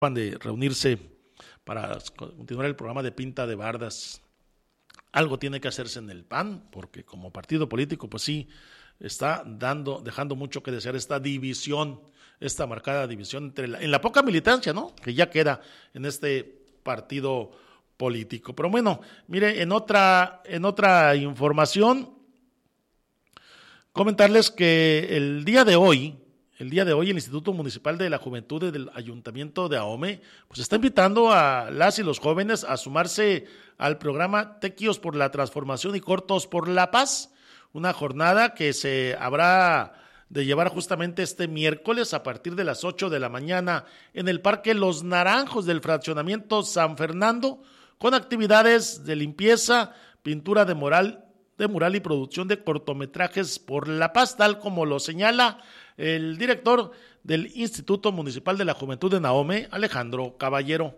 de reunirse para continuar el programa de Pinta de Bardas. Algo tiene que hacerse en el PAN, porque como partido político, pues sí, está dejando mucho que desear esta división, esta marcada división en la poca militancia, ¿no?, que ya queda en este partido político. Pero bueno, mire, en otra información, comentarles que el día de hoy el Instituto Municipal de la Juventud del Ayuntamiento de Ahome pues está invitando a las y los jóvenes a sumarse al programa Tequios por la Transformación y Cortos por la Paz, una jornada que se habrá de llevar justamente este miércoles a partir de las 8 de la mañana en el Parque Los Naranjos del Fraccionamiento San Fernando, con actividades de limpieza, pintura de mural y producción de cortometrajes por la paz, tal como lo señala el director del Instituto Municipal de la Juventud de Ahome, Alejandro Caballero.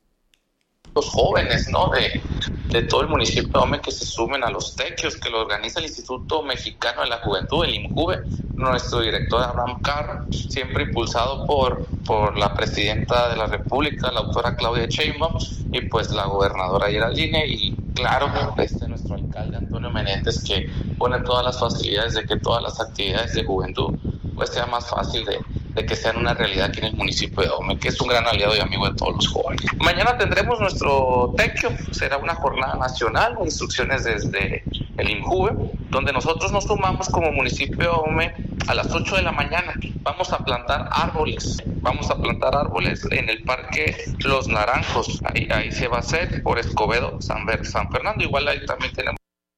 Los jóvenes, ¿no?, de todo el municipio de Ahome que se sumen a los tequios que lo organiza el Instituto Mexicano de la Juventud, el IMJUVE, nuestro director Abraham Carr, siempre impulsado por la presidenta de la República, la doctora Claudia Sheinbaum, y pues la gobernadora Geraldine, y claro, nuestro alcalde Antonio Menéndez, que pone todas las facilidades de que todas las actividades de juventud pues sea más fácil de que sean una realidad aquí en el municipio de Ahome, que es un gran aliado y amigo de todos los jóvenes. Mañana tendremos nuestro tequio, será una jornada nacional, instrucciones desde el IMJUVE, donde nosotros nos sumamos como municipio de Ahome a las 8 de la mañana. Vamos a plantar árboles en el Parque Los Naranjos, ahí se va a hacer por Escobedo, San Fernando, igual ahí también tenemos.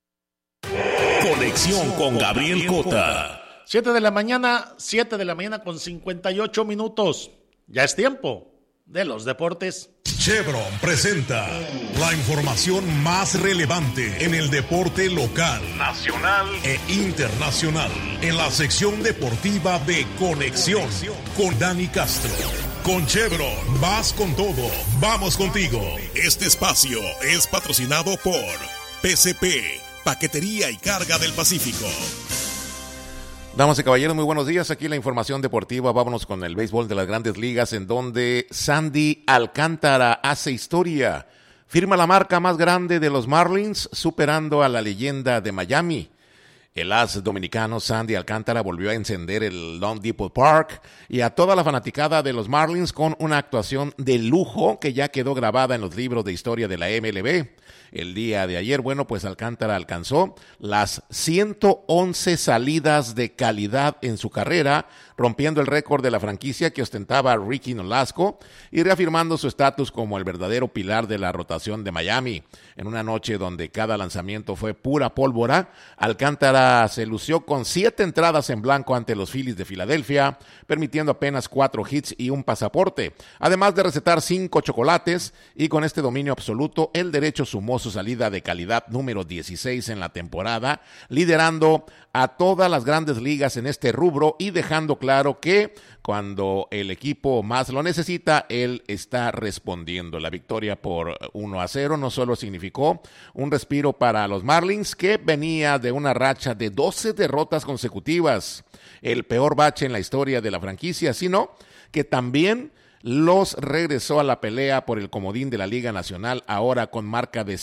Conexión con Gabriel Cota. 7 de la mañana con 58 minutos. Ya es tiempo de los deportes. Chevron presenta la información más relevante en el deporte local, nacional e internacional, en la sección deportiva de Conexión con Dani Castro. Con Chevron, vas con todo, vamos contigo. Este espacio es patrocinado por PCP, Paquetería y Carga del Pacífico. Damas y caballeros, muy buenos días. Aquí la información deportiva. Vámonos con el béisbol de las Grandes Ligas, en donde Sandy Alcántara hace historia. Firma la marca más grande de los Marlins, superando a la leyenda de Miami. El as dominicano Sandy Alcántara volvió a encender el Long Depot Park y a toda la fanaticada de los Marlins con una actuación de lujo que ya quedó grabada en los libros de historia de la MLB. El día de ayer, pues Alcántara alcanzó las 111 salidas de calidad en su carrera, rompiendo el récord de la franquicia que ostentaba Ricky Nolasco y reafirmando su estatus como el verdadero pilar de la rotación de Miami. En una noche donde cada lanzamiento fue pura pólvora, Alcántara se lució con 7 entradas en blanco ante los Phillies de Filadelfia, permitiendo apenas 4 hits y un pasaporte, además de recetar 5 chocolates, y con este dominio absoluto, el derecho sumó su salida de calidad número 16 en la temporada, liderando a todas las grandes ligas en este rubro y dejando claro que cuando el equipo más lo necesita, él está respondiendo. La victoria por 1-0 no solo significó un respiro para los Marlins, que venía de una racha de 12 derrotas consecutivas, el peor bache en la historia de la franquicia, sino que también los regresó a la pelea por el comodín de la Liga Nacional, ahora con marca de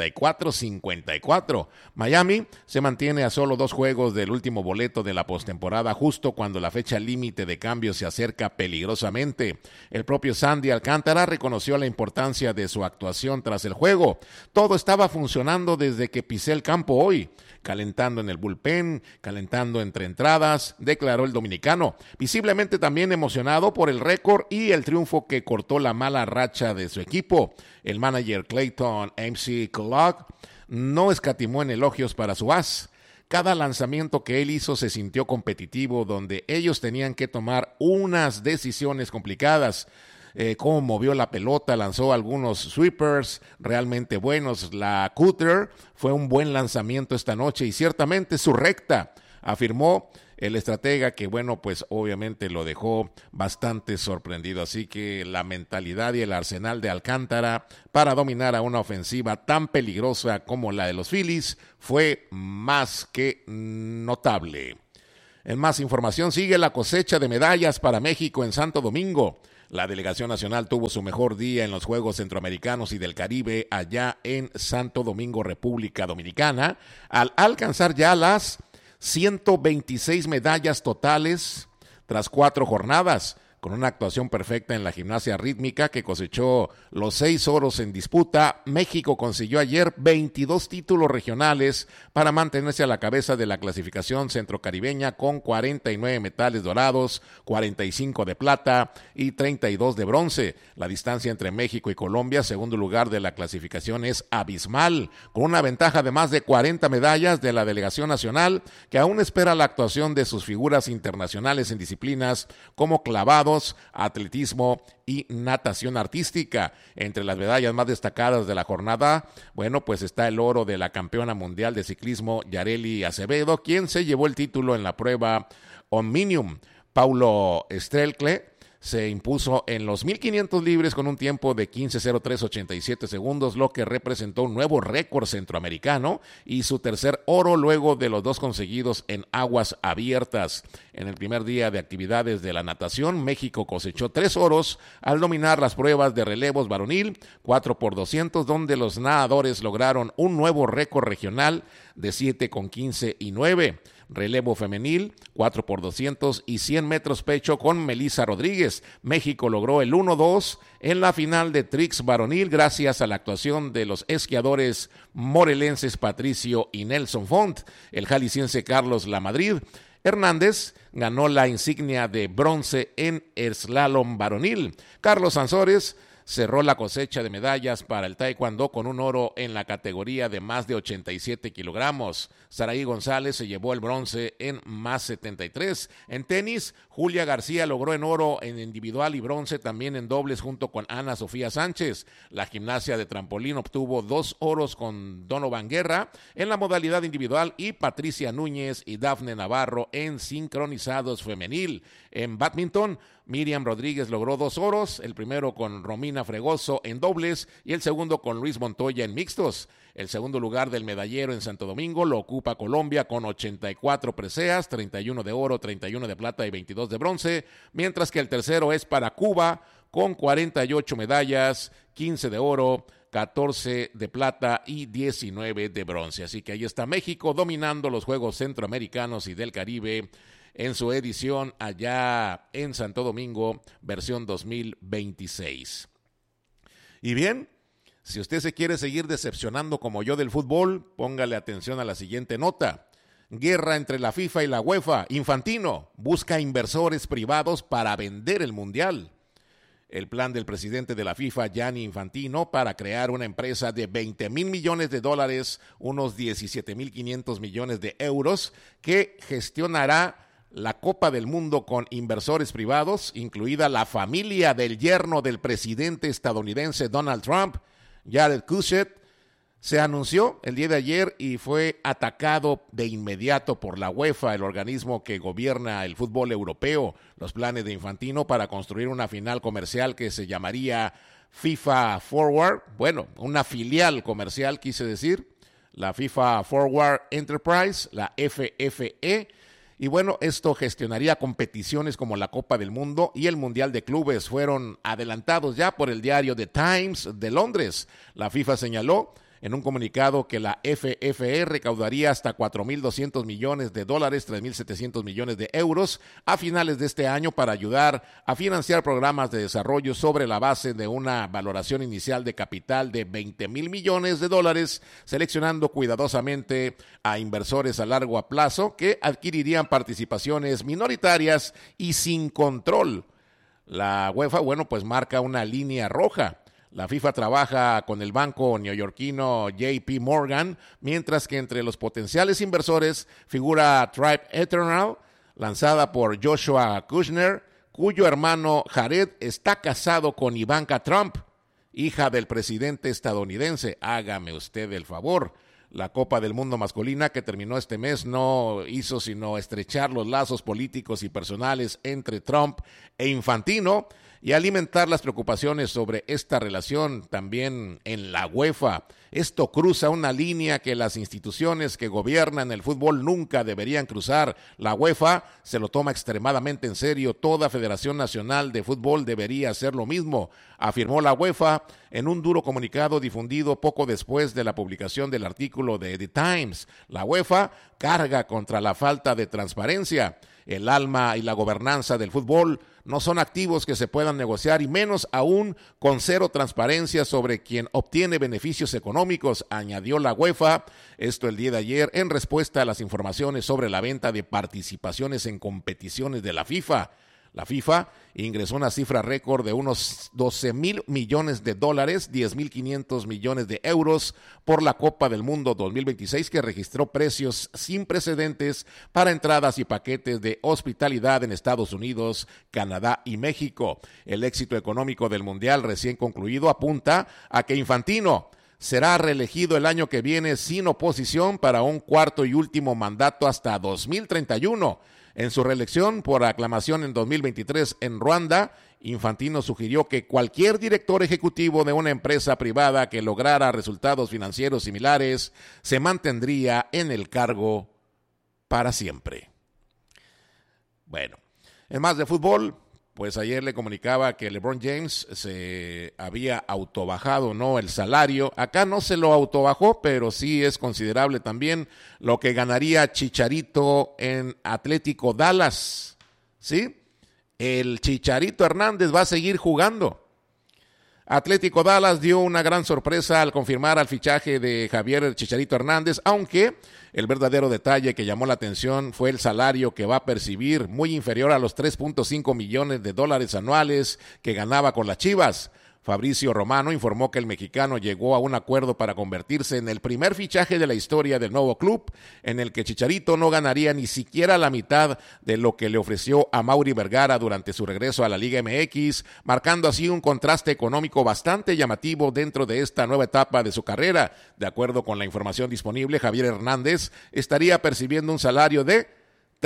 54-54. Miami se mantiene a solo 2 juegos del último boleto de la postemporada, justo cuando la fecha límite de cambio se acerca peligrosamente. El propio Sandy Alcántara reconoció la importancia de su actuación tras el juego. Todo estaba funcionando desde que pisé el campo hoy, calentando en el bullpen, calentando entre entradas, declaró el dominicano, visiblemente también emocionado por el récord y el triunfo que cortó la mala racha de su equipo. El manager Clayton McCullough no escatimó en elogios para su as. Cada lanzamiento que él hizo se sintió competitivo, donde ellos tenían que tomar unas decisiones complicadas. Cómo movió la pelota, lanzó algunos sweepers realmente buenos. La cutter fue un buen lanzamiento esta noche y ciertamente su recta, afirmó el estratega, que pues obviamente lo dejó bastante sorprendido. Así que la mentalidad y el arsenal de Alcántara para dominar a una ofensiva tan peligrosa como la de los Phillies fue más que notable. En más información, sigue la cosecha de medallas para México en Santo Domingo. La delegación nacional tuvo su mejor día en los Juegos Centroamericanos y del Caribe allá en Santo Domingo, República Dominicana, al alcanzar ya las 126 medallas totales tras 4 jornadas, con una actuación perfecta en la gimnasia rítmica que cosechó los 6 oros en disputa. México consiguió ayer 22 títulos regionales para mantenerse a la cabeza de la clasificación centrocaribeña con 49 metales dorados, 45 de plata y 32 de bronce. La distancia entre México y Colombia, segundo lugar de la clasificación, es abismal, con una ventaja de más de 40 medallas de la delegación nacional, que aún espera la actuación de sus figuras internacionales en disciplinas como clavado, atletismo y natación artística. Entre las medallas más destacadas de la jornada, bueno, pues está el oro de la campeona mundial de ciclismo Yareli Acevedo, quien se llevó el título en la prueba Omnium. Paulo Strelcle se impuso en los 1500 libres con un tiempo de 15:03:87 segundos, lo que representó un nuevo récord centroamericano y su tercer oro luego de los 2 conseguidos en aguas abiertas. En el primer día de actividades de la natación, México cosechó 3 oros al dominar las pruebas de relevos varonil, 4x200, donde los nadadores lograron un nuevo récord regional de 7:15 y 9. Relevo femenil, 4x200 y 100 metros pecho con Melissa Rodríguez. México logró el 1-2 en la final de Trix varonil gracias a la actuación de los esquiadores morelenses Patricio y Nelson Font. El jalisciense Carlos Lamadrid Hernández ganó la insignia de bronce en el slalom varonil. Carlos Sansores cerró la cosecha de medallas para el taekwondo con un oro en la categoría de más de 87 kilogramos. Saraí González se llevó el bronce en más 73. En tenis, Julia García logró en oro en individual y bronce también en dobles junto con Ana Sofía Sánchez. La gimnasia de trampolín obtuvo 2 oros con Donovan Guerra en la modalidad individual y Patricia Núñez y Dafne Navarro en sincronizados femenil. En bádminton, Miriam Rodríguez logró 2 oros, el primero con Romina Fregoso en dobles y el segundo con Luis Montoya en mixtos. El segundo lugar del medallero en Santo Domingo lo ocupa Colombia con 84 preseas, 31 de oro, 31 de plata y 22 de bronce, mientras que el tercero es para Cuba con 48 medallas, 15 de oro, 14 de plata y 19 de bronce. Así que ahí está México dominando los Juegos Centroamericanos y del Caribe en su edición allá en Santo Domingo, versión 2026. Y bien, si usted se quiere seguir decepcionando como yo del fútbol, póngale atención a la siguiente nota. Guerra entre la FIFA y la UEFA. Infantino busca inversores privados para vender el Mundial. El plan del presidente de la FIFA, Gianni Infantino, para crear una empresa de $20,000 millones, unos 17,500 millones de euros, que gestionará la Copa del Mundo con inversores privados, incluida la familia del yerno del presidente estadounidense Donald Trump, Jared Kushner, se anunció el día de ayer y fue atacado de inmediato por la UEFA, el organismo que gobierna el fútbol europeo. Los planes de Infantino para construir una final comercial que se llamaría FIFA Forward, bueno, una filial comercial quise decir, la FIFA Forward Enterprise, la FFE. Y bueno, esto gestionaría competiciones como la Copa del Mundo y el Mundial de Clubes. Fueron adelantados ya por el diario The Times de Londres. La FIFA señaló en un comunicado que la FFE recaudaría hasta $4,200 millones, 3,700 millones de euros a finales de este año para ayudar a financiar programas de desarrollo sobre la base de una valoración inicial de capital de $20,000 millones, seleccionando cuidadosamente a inversores a largo plazo que adquirirían participaciones minoritarias y sin control. La UEFA, bueno, pues marca una línea roja. La FIFA trabaja con el banco neoyorquino JP Morgan, mientras que entre los potenciales inversores figura Tribe Eternal, lanzada por Joshua Kushner, cuyo hermano Jared está casado con Ivanka Trump, hija del presidente estadounidense. Hágame usted el favor. La Copa del Mundo masculina que terminó este mes no hizo sino estrechar los lazos políticos y personales entre Trump e Infantino. y alimentar las preocupaciones sobre esta relación también en la UEFA. Esto cruza una línea que las instituciones que gobiernan el fútbol nunca deberían cruzar. La UEFA se lo toma extremadamente en serio. Toda Federación Nacional de Fútbol debería hacer lo mismo, afirmó la UEFA en un duro comunicado difundido poco después de la publicación del artículo de The Times. La UEFA carga contra la falta de transparencia. El alma y la gobernanza del fútbol no son activos que se puedan negociar, y menos aún con cero transparencia sobre quien obtiene beneficios económicos, añadió la UEFA. Esto el día de ayer en respuesta a las informaciones sobre la venta de participaciones en competiciones de la FIFA. La FIFA ingresó una cifra récord de unos 12,000 millones de dólares, 10,500 millones de euros por la Copa del Mundo 2026, que registró precios sin precedentes para entradas y paquetes de hospitalidad en Estados Unidos, Canadá y México. El éxito económico del Mundial recién concluido apunta a que Infantino será reelegido el año que viene sin oposición para un cuarto y último mandato hasta 2031. En su reelección por aclamación en 2023 en Ruanda, Infantino sugirió que cualquier director ejecutivo de una empresa privada que lograra resultados financieros similares se mantendría en el cargo para siempre. Bueno, en más de fútbol, pues ayer le comunicaba que LeBron James se había autobajado, ¿no?, el salario. Acá no se lo autobajó, pero sí es considerable también lo que ganaría Chicharito en Atlético Dallas, ¿sí? El Chicharito Hernández va a seguir jugando. Atlético Dallas dio una gran sorpresa al confirmar al fichaje de Javier Chicharito Hernández, aunque el verdadero detalle que llamó la atención fue el salario que va a percibir, muy inferior a los 3.5 millones de dólares anuales que ganaba con las Chivas. Fabrizio Romano informó que el mexicano llegó a un acuerdo para convertirse en el primer fichaje de la historia del nuevo club, en el que Chicharito no ganaría ni siquiera la mitad de lo que le ofreció a Mauri Vergara durante su regreso a la Liga MX, marcando así un contraste económico bastante llamativo dentro de esta nueva etapa de su carrera. De acuerdo con la información disponible, Javier Hernández estaría percibiendo un salario de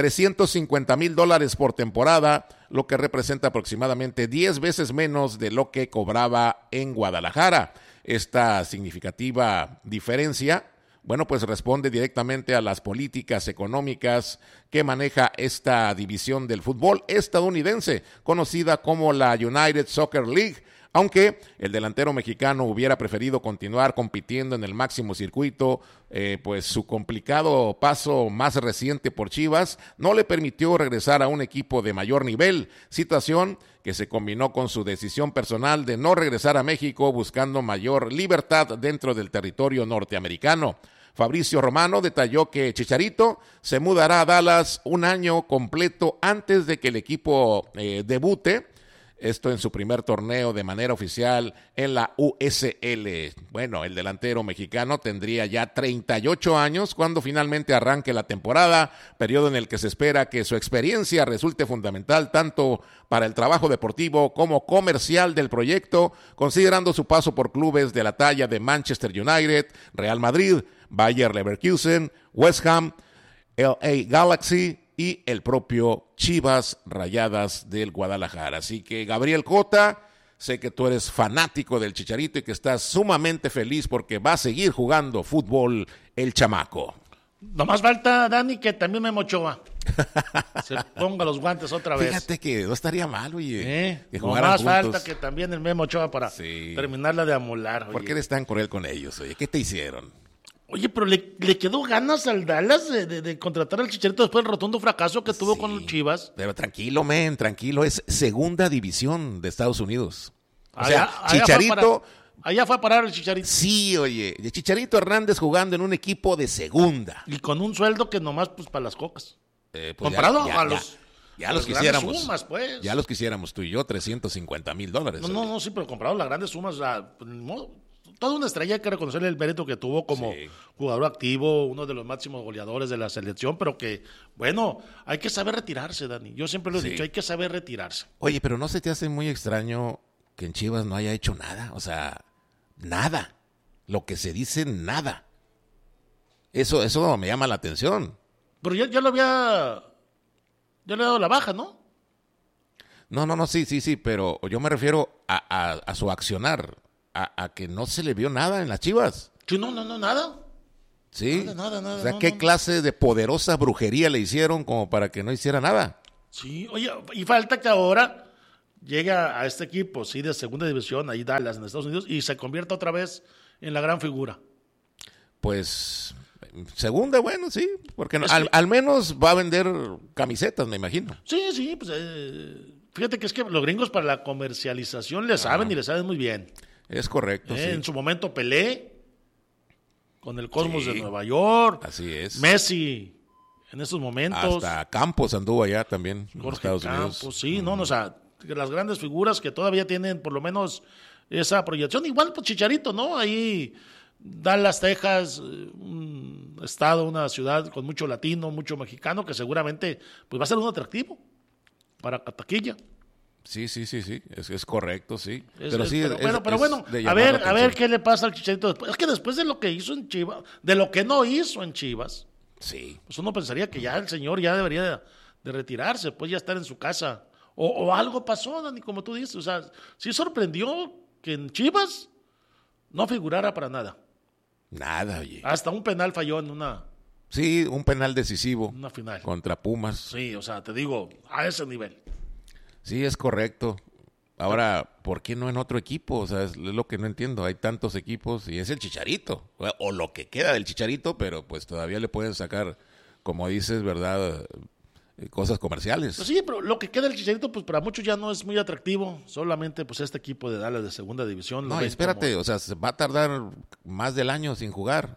$350,000 por temporada, lo que representa aproximadamente 10 veces menos de lo que cobraba en Guadalajara. Esta significativa diferencia, bueno, pues responde directamente a las políticas económicas que maneja esta división del fútbol estadounidense, conocida como la United Soccer League. Aunque el delantero mexicano hubiera preferido continuar compitiendo en el máximo circuito, pues su complicado paso más reciente por Chivas no le permitió regresar a un equipo de mayor nivel, situación que se combinó con su decisión personal de no regresar a México buscando mayor libertad dentro del territorio norteamericano. Fabrizio Romano detalló que Chicharito se mudará a Dallas un año completo antes de que el equipo debute, esto en su primer torneo de manera oficial en la USL. Bueno, el delantero mexicano tendría ya 38 años cuando finalmente arranque la temporada, periodo en el que se espera que su experiencia resulte fundamental tanto para el trabajo deportivo como comercial del proyecto, considerando su paso por clubes de la talla de Manchester United, Real Madrid, Bayer Leverkusen, West Ham, LA Galaxy y el propio Chivas Rayadas del Guadalajara. Así que, Gabriel Cota, sé que tú eres fanático del Chicharito y que estás sumamente feliz porque va a seguir jugando fútbol el chamaco. Nomás falta, Dani, que también Memo Ochoa se ponga los guantes otra vez. Fíjate que no estaría mal, oye, que jugaran nomás juntos. falta que también el Memo Ochoa para terminarla de amolar. ¿Por qué eres tan cruel con ellos, oye? ¿Qué te hicieron? Oye, pero le quedó ganas al Dallas de contratar al Chicharito después del rotundo fracaso que tuvo con los Chivas. Pero tranquilo, tranquilo, es segunda división de Estados Unidos. O sea, Chicharito... Allá fue a parar el Chicharito. Sí, oye, de Chicharito Hernández jugando en un equipo de segunda. Y con un sueldo que nomás, pues, para las cocas. Pues comparado a los... Ya los quisiéramos. Sumas, pues. Ya los quisiéramos tú y yo, $350,000. No, sí, pero comparado a las grandes sumas, pues, ni modo. Toda una estrella, hay que reconocerle el mérito que tuvo como jugador activo, uno de los máximos goleadores de la selección, pero que, bueno, hay que saber retirarse, Dani. Yo siempre lo he dicho, hay que saber retirarse. Oye, pero ¿no se te hace muy extraño que en Chivas no haya hecho nada? O sea, nada. Lo que se dice, nada. Eso me llama la atención. Pero ya le había dado la baja, ¿no? No, sí, pero yo me refiero a su accionar, a que no se le vio nada en las Chivas. Sí, no, nada. Sí. Nada. O sea, no, ¿qué no. clase de poderosa brujería le hicieron como para que no hiciera nada? Sí, oye, y falta que ahora llega a este equipo, sí, de segunda división, ahí Dallas, en Estados Unidos, y se convierta otra vez en la gran figura. Pues, segunda, bueno, sí, porque Es al, que- al menos va a vender camisetas, me imagino. Sí, pues fíjate que es que los gringos para la comercialización le saben y le saben muy bien. Es correcto, sí. En su momento Pelé, con el Cosmos Sí. de Nueva York, Así es. Messi, en estos momentos, Hasta Campos anduvo allá también en Jorge Estados Campos, Unidos. sí, no, o sea, que las grandes figuras que todavía tienen por lo menos esa proyección, igual pues Chicharito, ¿no? Ahí Dallas, Texas, un estado, una ciudad con mucho latino, mucho mexicano, que seguramente pues va a ser un atractivo para taquilla. Sí, es correcto, sí. Pero es bueno, de a llamar ver, la a ver atención. qué le pasa al Chicharito después. Es que después de lo que hizo en Chivas, de lo que no hizo en Chivas, Sí, pues uno pensaría que ya el señor ya debería de retirarse, pues ya estar en su casa. O algo pasó, Dani, como tú dices. O sea, sí sorprendió que en Chivas no figurara para nada. nada, oye. Hasta un penal falló en una Sí, un penal decisivo final. contra Pumas. Sí, o sea, te digo, a ese nivel. Sí, es correcto. Ahora, ¿por qué no en otro equipo? O sea, es lo que no entiendo. Hay tantos equipos y es el Chicharito. O lo que queda del Chicharito, pero pues todavía le pueden sacar, como dices, ¿verdad? Cosas comerciales. Pues sí, pero lo que queda del Chicharito, pues para muchos ya no es muy atractivo. Solamente, pues este equipo de Dallas de segunda división. lo No, ven espérate, como- o sea, se va a tardar más del año sin jugar.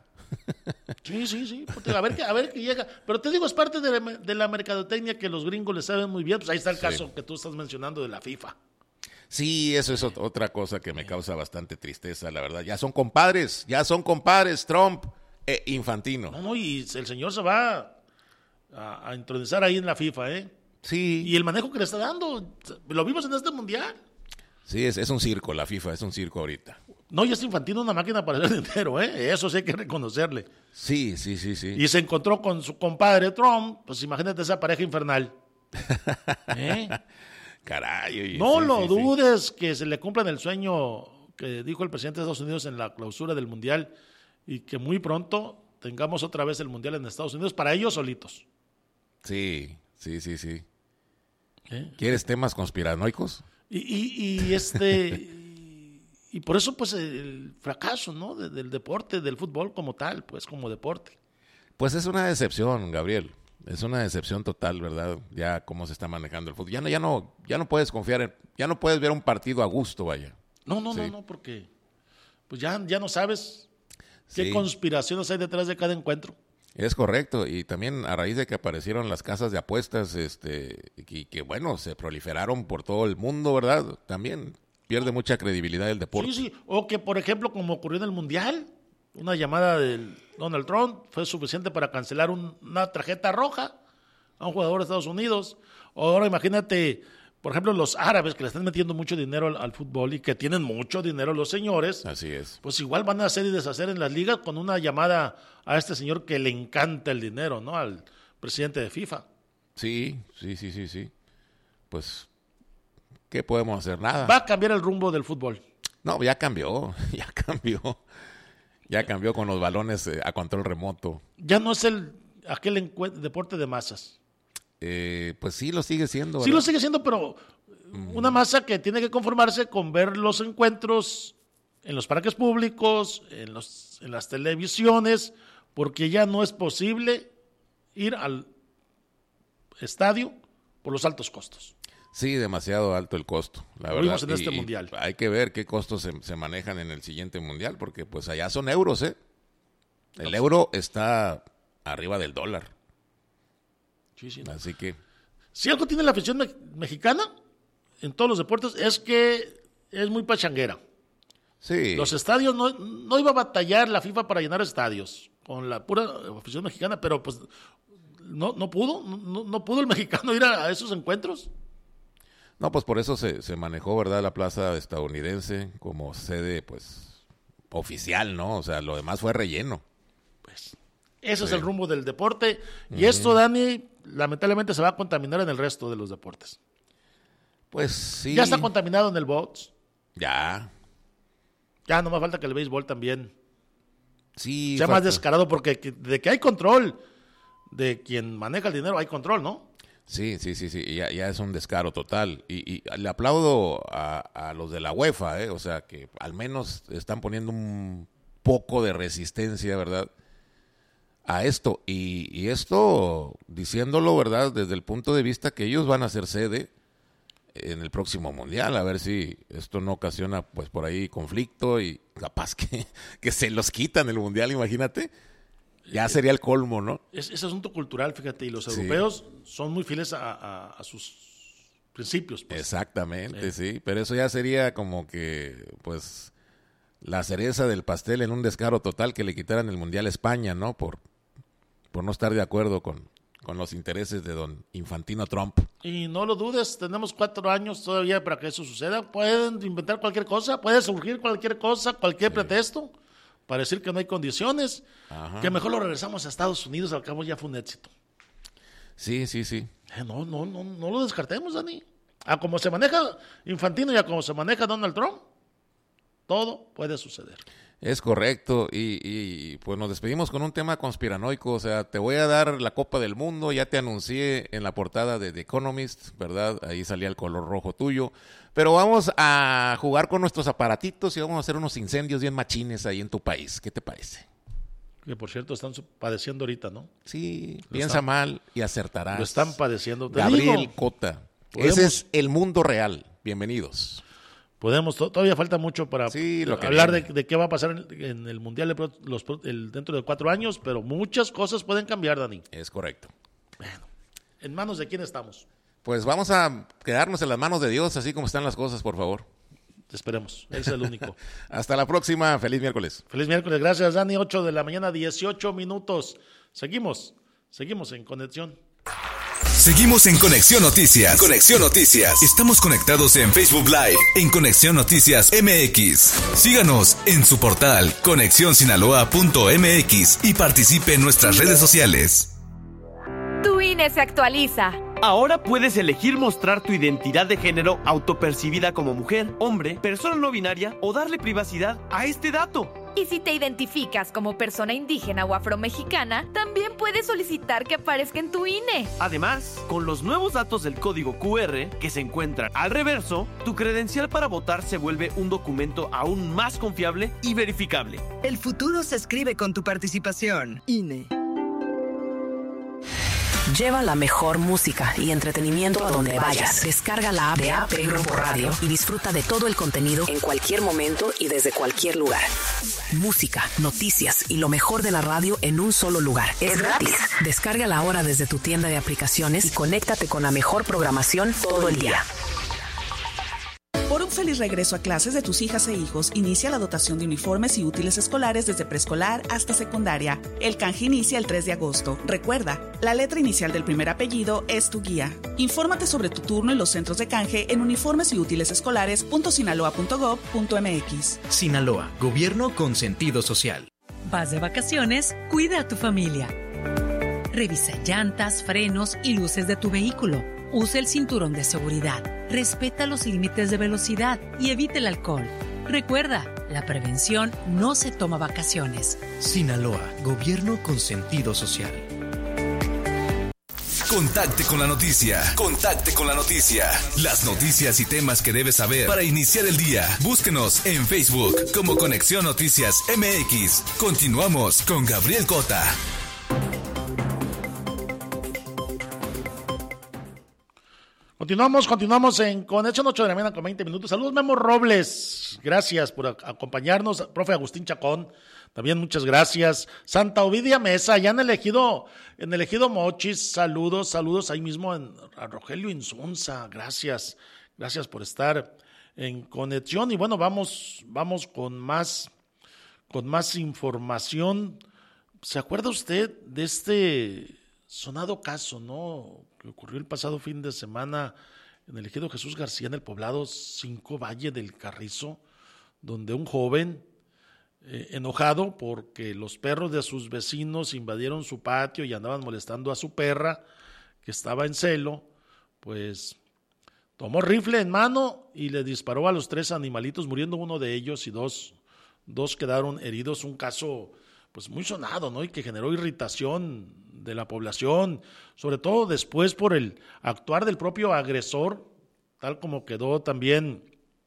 Sí. Pues, a ver qué llega. Pero te digo, es parte de la mercadotecnia que los gringos le saben muy bien. Pues ahí está el caso que tú estás mencionando de la FIFA. Sí, eso es otra cosa que me causa bastante tristeza, la verdad. Ya son compadres, Trump e Infantino. No, y el señor se va a entronizar ahí en la FIFA, ¿eh? Sí, Y el manejo que le está dando, lo vimos en este mundial. sí, es un circo, la FIFA es un circo ahorita. No, y este Infantino una máquina para hacer dinero, ¿eh? Eso sí hay que reconocerle. Sí. Y se encontró con su compadre Trump, pues imagínate esa pareja infernal. ¿Eh? Caray, oye, No sí, lo sí. dudes que se le cumplan el sueño que dijo el presidente de Estados Unidos en la clausura del mundial y que muy pronto tengamos otra vez el mundial en Estados Unidos para ellos solitos. Sí. ¿Eh? ¿Quieres temas conspiranoicos? Y por eso pues el fracaso, ¿no? del deporte, del fútbol como tal, pues como deporte. Pues es una decepción, Gabriel. Es una decepción total, ¿verdad? Ya cómo se está manejando el fútbol. Ya no puedes confiar ya no puedes ver un partido a gusto, vaya. No, porque pues ya no sabes qué Sí. conspiraciones hay detrás de cada encuentro. Es correcto, y también a raíz de que aparecieron las casas de apuestas, y que bueno, se proliferaron por todo el mundo, ¿verdad? También pierde mucha credibilidad el deporte. Sí, o que por ejemplo como ocurrió en el Mundial, una llamada del Donald Trump fue suficiente para cancelar una tarjeta roja a un jugador de Estados Unidos. Ahora imagínate, por ejemplo, los árabes que le están metiendo mucho dinero al fútbol y que tienen mucho dinero los señores, Así es. pues igual van a hacer y deshacer en las ligas con una llamada a este señor que le encanta el dinero, ¿no? Al presidente de FIFA. Sí. Pues, ¿qué podemos hacer? Nada. Va a cambiar el rumbo del fútbol. No, ya cambió. Ya cambió con los balones a control remoto. Ya no es aquel deporte de masas. Pues sí lo sigue siendo, Sí ¿verdad? lo sigue siendo, pero una masa que tiene que conformarse con ver los encuentros en los parques públicos, en las televisiones, porque ya no es posible ir al estadio por los altos costos. Sí, demasiado alto el costo, la Lo verdad. vimos en este Y mundial. Hay que ver qué costos se manejan en el siguiente mundial, porque pues allá son euros, ¿eh? El euro está arriba del dólar, Sí, no. así que Si algo tiene la afición mexicana en todos los deportes es que es muy pachanguera. sí. Los estadios no iba a batallar la FIFA para llenar estadios con la pura afición mexicana, pero pues no pudo el mexicano ir a esos encuentros. No, pues por eso se manejó, ¿verdad? La plaza estadounidense como sede, pues, oficial, ¿no? O sea, lo demás fue relleno. Pues ese es el rumbo del deporte y esto, Dani, lamentablemente se va a contaminar en el resto de los deportes. Pues sí. Ya está contaminado en el box. Ya no más falta que el béisbol también sí, sea más descarado, porque de que hay control de quien maneja el dinero, hay control, ¿no? Sí, ya es un descaro total. Y le aplaudo a los de la UEFA, o sea, que al menos están poniendo un poco de resistencia, ¿verdad?, a esto. Y esto, diciéndolo, ¿verdad?, desde el punto de vista que ellos van a ser sede en el próximo Mundial, a ver si esto no ocasiona, pues, por ahí conflicto y capaz que se los quitan el Mundial, imagínate. Ya sería el colmo, ¿no? Es asunto cultural, fíjate, y los europeos son muy fieles a sus principios. Pues. Exactamente, sí, pero eso ya sería como que, pues, la cereza del pastel en un descaro total que le quitaran el Mundial a España, ¿no? Por no estar de acuerdo con los intereses de don Infantino Trump. Y no lo dudes, tenemos 4 años todavía para que eso suceda. Pueden inventar cualquier cosa, puede surgir cualquier cosa, cualquier pretexto para decir que no hay condiciones. Ajá. Que mejor lo regresamos a Estados Unidos, al cabo ya fue un éxito. Sí. No lo descartemos, Dani. A como se maneja Infantino y a como se maneja Donald Trump, todo puede suceder. Es correcto, y pues nos despedimos con un tema conspiranoico, o sea, te voy a dar la Copa del Mundo, ya te anuncié en la portada de The Economist, ¿verdad? Ahí salía el color rojo tuyo, pero vamos a jugar con nuestros aparatitos y vamos a hacer unos incendios bien machines ahí en tu país, ¿qué te parece? Que por cierto están padeciendo ahorita, ¿no? Sí, piensa mal y acertarás. Lo están padeciendo. Gabriel Cota, ese es el mundo real, bienvenidos. Todavía falta mucho para hablar de qué va a pasar en el Mundial dentro de 4 años, pero muchas cosas pueden cambiar, Dani. Es correcto. Bueno, ¿en manos de quién estamos? Pues vamos a quedarnos en las manos de Dios, así como están las cosas, por favor. Esperemos, él es el único. Hasta la próxima, feliz miércoles. Feliz miércoles, gracias, Dani, 8 de la mañana, 18 minutos. Seguimos en conexión. Seguimos en Conexión Noticias. Conexión Noticias. Estamos conectados en Facebook Live, en Conexión Noticias MX. Síganos en su portal conexionsinaloa.mx y participe en nuestras redes sociales. Tu INE se actualiza. Ahora puedes elegir mostrar tu identidad de género autopercibida como mujer, hombre, persona no binaria o darle privacidad a este dato. Y si te identificas como persona indígena o afromexicana, también puedes solicitar que aparezca en tu INE. Además, con los nuevos datos del código QR que se encuentran al reverso, tu credencial para votar se vuelve un documento aún más confiable y verificable. El futuro se escribe con tu participación. INE. Lleva la mejor música y entretenimiento a donde vayas. Descarga la app de AP Grupo Radio y disfruta de todo el contenido en cualquier momento y desde cualquier lugar. Música, noticias y lo mejor de la radio en un solo lugar. Es gratis. Descárgala ahora desde tu tienda de aplicaciones y conéctate con la mejor programación todo el día. Por un feliz regreso a clases de tus hijas e hijos, inicia la dotación de uniformes y útiles escolares desde preescolar hasta secundaria. El canje inicia el 3 de agosto. Recuerda, la letra inicial del primer apellido es tu guía. Infórmate sobre tu turno y los centros de canje en uniformesyútilesescolares.sinaloa.gov.mx. Sinaloa, gobierno con sentido social. Vas de vacaciones, cuida a tu familia. Revisa llantas, frenos y luces de tu vehículo. Usa el cinturón de seguridad. Respeta los límites de velocidad y evite el alcohol. Recuerda, la prevención no se toma vacaciones. Sinaloa, gobierno con sentido social. Contacte con la noticia. Contacte con la noticia. Las noticias y temas que debes saber para iniciar el día. Búsquenos en Facebook como Conexión Noticias MX. Continuamos con Gabriel Cota. Continuamos en Conexión 8 de la mañana con 20 minutos. Saludos, Memo Robles. Gracias por acompañarnos. Profe Agustín Chacón, también muchas gracias. Santa Ovidia Mesa, ya en el ejido Mochis. Saludos ahí mismo a Rogelio Insunza. Gracias por estar en conexión. Y bueno, vamos con más información. ¿Se acuerda usted de este sonado caso, no?, que ocurrió el pasado fin de semana en el ejido Jesús García, en el poblado 5 Valle del Carrizo, donde un joven enojado porque los perros de sus vecinos invadieron su patio y andaban molestando a su perra, que estaba en celo, pues tomó rifle en mano y le disparó a los 3 animalitos, muriendo uno de ellos y dos quedaron heridos. Un caso pues muy sonado, ¿no? Y que generó irritación de la población, sobre todo después por el actuar del propio agresor, tal como quedó también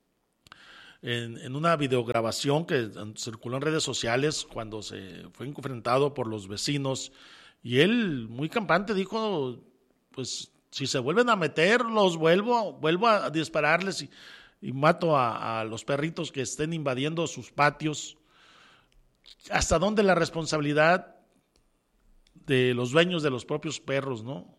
en una videograbación que circuló en redes sociales cuando se fue enfrentado por los vecinos, y él muy campante dijo, pues si se vuelven a meter, los vuelvo a dispararles y mato a los perritos que estén invadiendo sus patios. ¿Hasta dónde la responsabilidad de los dueños de los propios perros, no?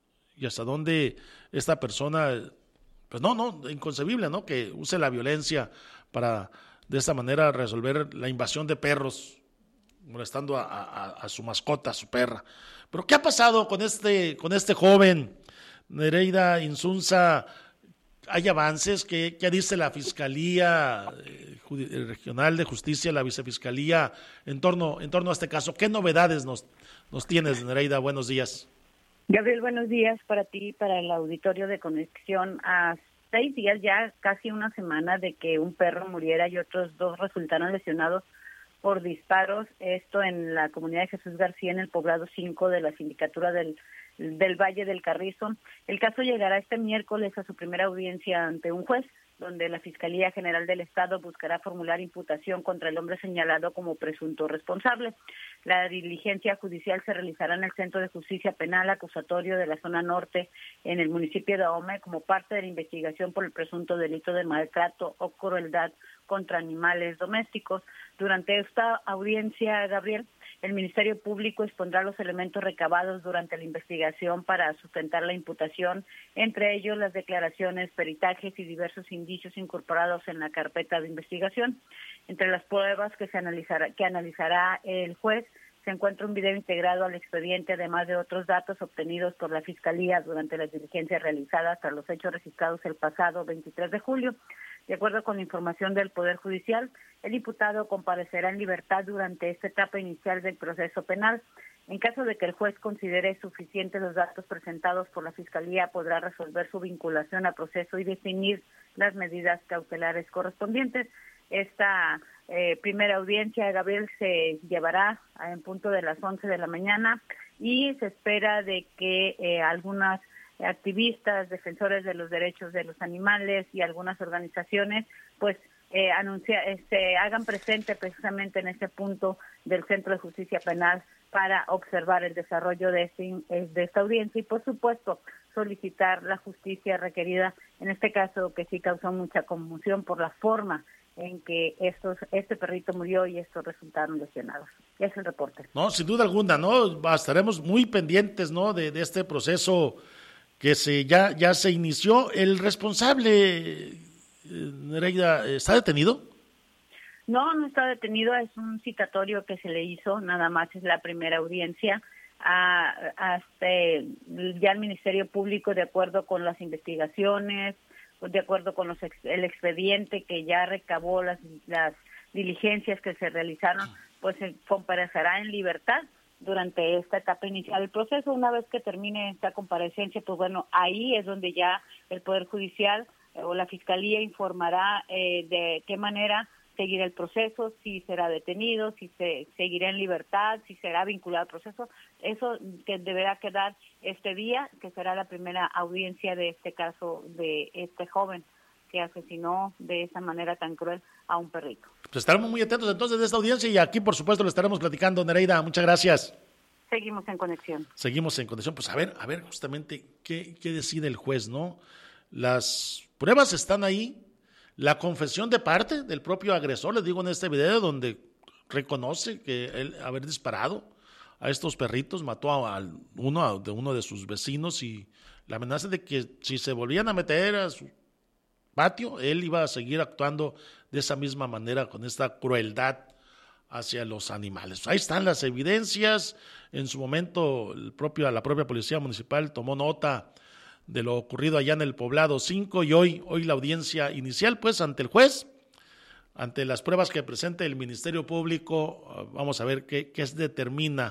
Y hasta dónde esta persona, pues no, inconcebible, ¿no? Que use la violencia para de esta manera resolver la invasión de perros, molestando a su mascota, a su perra. Pero ¿qué ha pasado con este joven, Nereida Insunza? ¿Hay avances? ¿Qué dice la Fiscalía Regional de Justicia, la Vicefiscalía, en torno a este caso? ¿Qué novedades nos tienes, Nereida? Buenos días. Gabriel, buenos días para ti y para el auditorio de Conexión. A 6 días, ya casi una semana de que un perro muriera y otros 2 resultaron lesionados por disparos, esto en la comunidad de Jesús García, en el poblado 5 de la sindicatura del Valle del Carrizo. El caso llegará este miércoles a su primera audiencia ante un juez, donde la Fiscalía General del Estado buscará formular imputación contra el hombre señalado como presunto responsable. La diligencia judicial se realizará en el Centro de Justicia Penal Acusatorio de la Zona Norte, en el municipio de Ahome, como parte de la investigación por el presunto delito de maltrato o crueldad contra animales domésticos. Durante esta audiencia, Gabriel, el Ministerio Público expondrá los elementos recabados durante la investigación para sustentar la imputación, entre ellos las declaraciones, peritajes y diversos indicios incorporados en la carpeta de investigación. Entre las pruebas que analizará el juez se encuentra un video integrado al expediente, además de otros datos obtenidos por la Fiscalía durante las diligencias realizadas tras los hechos registrados el pasado 23 de julio. De acuerdo con la información del Poder Judicial, el imputado comparecerá en libertad durante esta etapa inicial del proceso penal. En caso de que el juez considere suficientes los datos presentados por la Fiscalía, podrá resolver su vinculación al proceso y definir las medidas cautelares correspondientes. Esta primera audiencia, Gabriel, se llevará en punto de las 11 de la mañana y se espera de que algunas activistas, defensores de los derechos de los animales y algunas organizaciones, pues se hagan presente precisamente en este punto del Centro de Justicia Penal para observar el desarrollo de esta audiencia y, por supuesto, solicitar la justicia requerida, en este caso que sí causó mucha conmoción por la forma en que este perrito murió y estos resultaron lesionados. Es el reporte. No, sin duda alguna, ¿no? Estaremos muy pendientes, ¿no? de este proceso que ya se inició. ¿El responsable, Nereida, está detenido? No está detenido, es un citatorio que se le hizo, nada más es la primera audiencia. Ya el Ministerio Público, de acuerdo con las investigaciones, de acuerdo con el expediente que ya recabó las diligencias que se realizaron, pues se comparecerá en libertad durante esta etapa inicial del proceso. Una vez que termine esta comparecencia, pues bueno, ahí es donde ya el Poder Judicial o la Fiscalía informará de qué manera seguirá el proceso, si será detenido, si se seguirá en libertad, si será vinculado al proceso. Eso que deberá quedar este día, que será la primera audiencia de este caso de este joven que asesinó de esa manera tan cruel a un perrito. Pues estaremos muy atentos entonces de esta audiencia y aquí, por supuesto, lo estaremos platicando. Nereida, muchas gracias. Seguimos en conexión. Pues a ver justamente qué decide el juez, ¿no? Las pruebas están ahí. La confesión de parte del propio agresor, les digo en este video, donde reconoce que él haber disparado a estos perritos, mató a uno de sus vecinos y la amenaza de que si se volvían a meter a su patio, él iba a seguir actuando de esa misma manera, con esta crueldad hacia los animales. Ahí están las evidencias. En su momento la propia Policía Municipal tomó nota de lo ocurrido allá en el Poblado 5 y hoy la audiencia inicial, pues, ante el juez, ante las pruebas que presente el Ministerio Público. Vamos a ver qué determina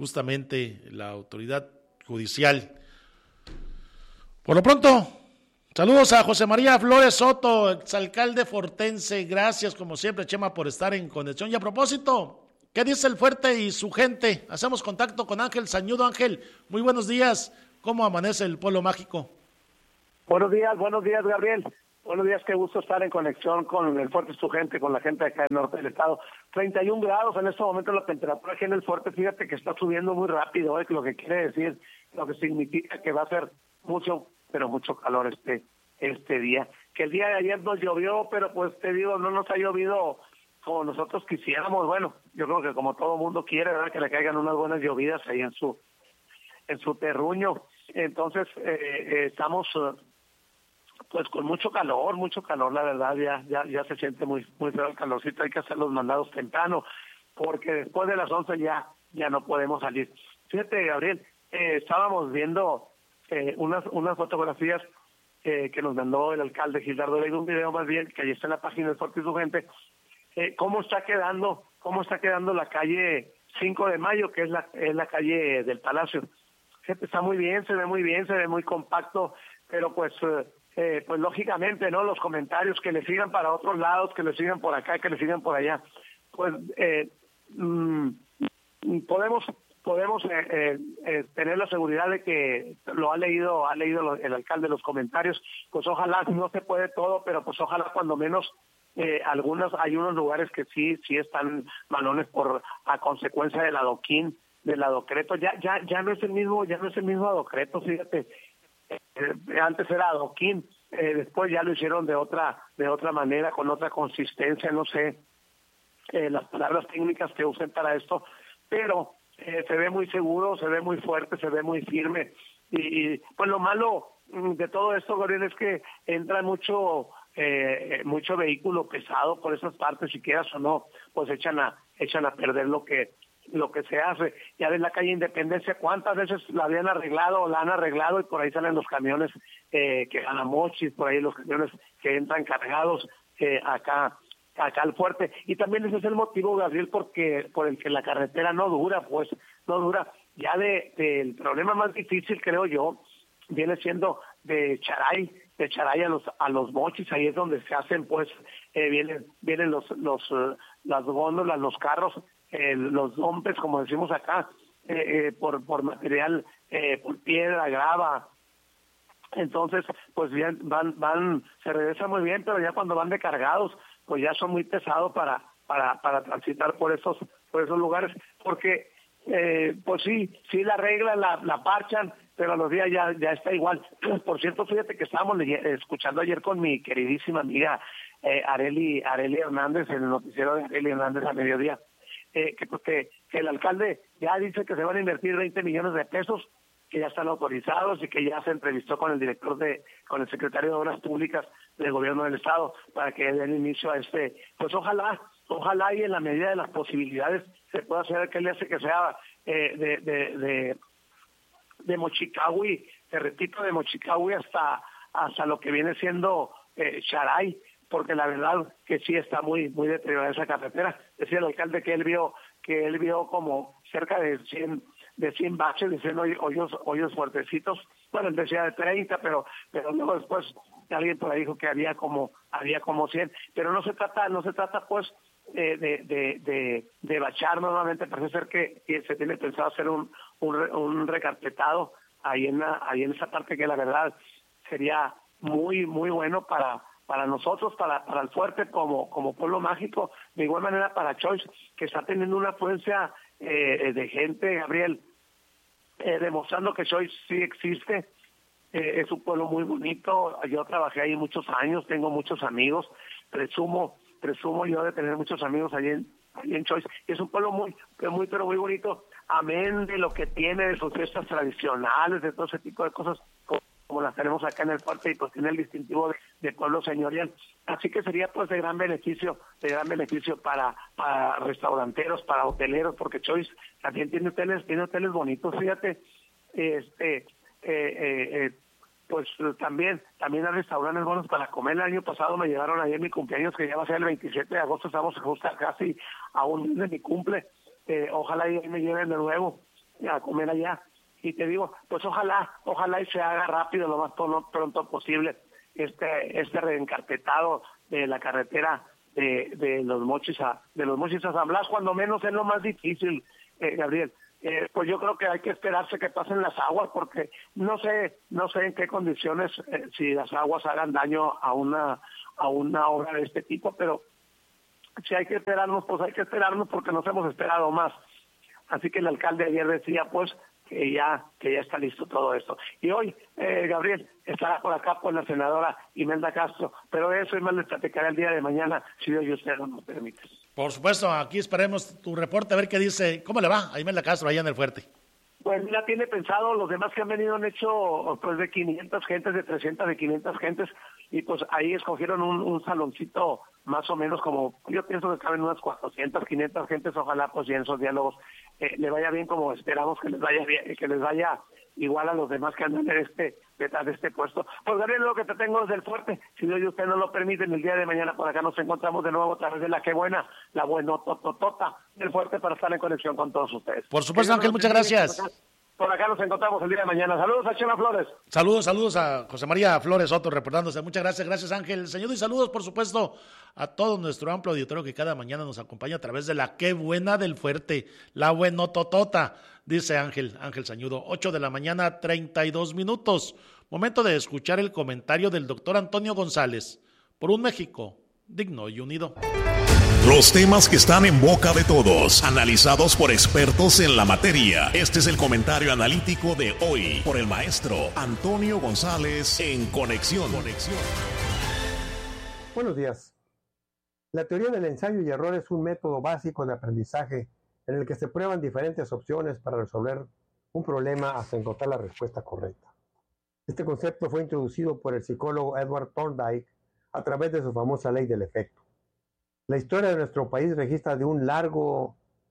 justamente la autoridad judicial. Por lo pronto, Saludos a José María Flores Soto, exalcalde fortense. Gracias, como siempre, Chema, por estar en conexión. Y a propósito, ¿qué dice el Fuerte y su gente? Hacemos contacto con Ángel Sañudo. Ángel, muy buenos días. ¿Cómo amanece el pueblo mágico? Buenos días, Gabriel. Buenos días, qué gusto estar en conexión con el Fuerte y su gente, con la gente de acá del norte del estado. 31 grados en este momento la temperatura aquí en el Fuerte, fíjate que está subiendo muy rápido, lo que quiere decir, lo que significa que va a ser mucho, pero mucho calor este día. Que el día de ayer nos llovió, pero pues te digo, no nos ha llovido como nosotros quisiéramos. Bueno, yo creo que como todo mundo quiere, ¿verdad?, que le caigan unas buenas llovidas ahí en su terruño. Entonces, estamos pues con mucho calor, la verdad, ya se siente muy feo el calorcito. Hay que hacer los mandados temprano, porque después de las 11 ya no podemos salir. Fíjate, Gabriel, estábamos viendo unas fotografías que nos mandó el alcalde Gildardo Leiva, un video más bien, que ahí está en la página del Fuerte y su gente, cómo está quedando la calle 5 de Mayo, que es la calle del Palacio. Fíjate, está muy bien, se ve muy compacto, pero pues lógicamente, ¿no?, los comentarios que le sigan para otros lados, que le sigan por acá, que le sigan por allá, pues podemos tener la seguridad de que lo ha leído el alcalde los comentarios. Pues ojalá, no se puede todo, pero pues ojalá cuando menos hay unos lugares que sí están malones a consecuencia del adoquín, del adocreto. Ya no es el mismo adocreto, fíjate. Antes era adoquín, después ya lo hicieron de otra manera, con otra consistencia, no sé las palabras técnicas que usen para esto, pero se ve muy seguro, se ve muy fuerte, se ve muy firme. Y pues lo malo de todo esto, Gabriel, es que entra mucho vehículo pesado por esas partes, si quieras o no, pues echan a perder lo que se hace. Ya ves la calle Independencia, cuántas veces la habían arreglado o la han arreglado, y por ahí salen los camiones que van a Mochis, por ahí los camiones que entran cargados acá al Fuerte. Y también ese es el motivo, Gabriel, por el que la carretera no dura. Ya el problema más difícil, creo yo, viene siendo de Charay a los Mochis. Ahí es donde se hacen, pues, vienen las góndolas, los carros, los dompes, como decimos acá, por material, por piedra, grava. Entonces, pues bien, se regresa muy bien, pero ya cuando van de cargados, pues ya son muy pesados para transitar por esos lugares, porque pues sí la arreglan, la parchan, pero a los días ya está igual. Por cierto, fíjate que estábamos escuchando ayer con mi queridísima amiga Arely Hernández, en el noticiero de Arely Hernández a mediodía, que el alcalde ya dice que se van a invertir 20 millones de pesos, que ya están autorizados, y que ya se entrevistó con el secretario de Obras Públicas del Gobierno del Estado para que den inicio a pues ojalá y en la medida de las posibilidades se pueda hacer aquel que sea de Mochicahui, te repito, de Mochicahui hasta lo que viene siendo Charay, porque la verdad que sí está muy deteriorada esa carretera. Decía el alcalde que él vio como cerca de 100 baches, diciendo hoyos fuertecitos. Bueno, él decía de 30, pero luego después alguien por ahí dijo que había como 100, pero no se trata pues de bachar nuevamente. Parece ser que se tiene pensado hacer un recarpetado ahí en esa parte, que la verdad sería muy bueno para nosotros, para el Fuerte como pueblo mágico, de igual manera para Choice, que está teniendo una afluencia de gente, Gabriel, demostrando que Choice sí existe. Es un pueblo muy bonito. Yo trabajé ahí muchos años, tengo muchos amigos, presumo yo de tener muchos amigos allí en Choice. Y es un pueblo pero muy bonito, amén de lo que tiene, de sus fiestas tradicionales, de todo ese tipo de cosas como las tenemos acá en el Fuerte, y pues tiene el distintivo de pueblo señorial. Así que sería pues de gran beneficio para restauranteros, para hoteleros, porque Choice también tiene hoteles bonitos, fíjate. Pues también hay restaurantes buenos para comer. El año pasado me llevaron ayer mi cumpleaños, que ya va a ser el 27 de agosto, estamos justo casi a un mes de mi cumple. Ojalá y me lleven de nuevo a comer allá. Y te digo, pues ojalá y se haga rápido, lo más pronto posible. este reencarpetado de la carretera de los Mochis a San Blas, cuando menos es lo más difícil, Gabriel. Pues yo creo que hay que esperarse que pasen las aguas, porque no sé en qué condiciones, si las aguas hagan daño a una obra de este tipo, pero si hay que esperarnos, pues hay que esperarnos, porque nos hemos esperado más. Así que el alcalde ayer decía, pues, que ya está listo todo esto. Y hoy, Gabriel, estará por acá por la senadora Imelda Castro, pero eso y más les platicaré el día de mañana, si Dios y usted no nos permite. Por supuesto, aquí esperemos tu reporte, a ver qué dice, cómo le va a Imelda Castro allá en el Fuerte. Pues mira, tiene pensado, los demás que han venido han hecho pues de 500 gentes, de 300, de 500 gentes, y pues ahí escogieron un saloncito más o menos como, yo pienso que caben unas 400, 500 gentes, ojalá pues ya en esos diálogos le vaya bien como esperamos que les vaya bien, que les vaya igual a los demás que andan detrás de este puesto. Pues Gabriel, lo que te tengo desde el Fuerte, si Dios y usted no lo permiten, el día de mañana por acá nos encontramos de nuevo a través de la Qué Buena, la buenotototota del Fuerte, para estar en conexión con todos ustedes. Por supuesto, Ángel, muchas gracias. Por acá nos encontramos el día de mañana. Saludos a Chema Flores. Saludos a José María Flores Soto reportándose. Muchas gracias Ángel. Señor, y saludos, por supuesto, a todo nuestro amplio auditorio que cada mañana nos acompaña a través de la Qué Buena del Fuerte, la buenototota, dice Ángel Sañudo. 8 de la mañana, 32 minutos. Momento de escuchar el comentario del doctor Antonio González por un México digno y unido. Los temas que están en boca de todos, analizados por expertos en la materia. Este es el comentario analítico de hoy por el maestro Antonio González en Conexión. Buenos días. La teoría del ensayo y error es un método básico de aprendizaje en el que se prueban diferentes opciones para resolver un problema hasta encontrar la respuesta correcta. Este concepto fue introducido por el psicólogo Edward Thorndike a través de su famosa ley del efecto. La historia de nuestro país registra de un largo